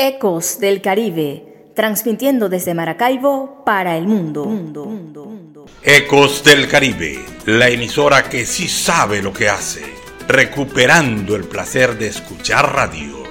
Ecos del Caribe, transmitiendo desde Maracaibo para el mundo. Ecos del Caribe, la emisora que sí sabe lo que hace, recuperando el placer de escuchar radio.